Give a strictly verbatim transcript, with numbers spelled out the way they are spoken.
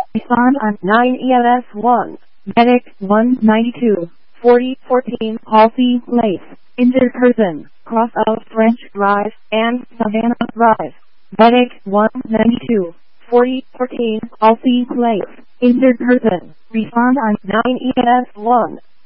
Respond on nine E M S one. Medic one ninety-two, forty fourteen, Halsey Place. Injured person, cross of French Drive and Savannah Drive. Medic one ninety-two, forty fourteen, Halsey Place. Injured person. Respond on nine E M S one.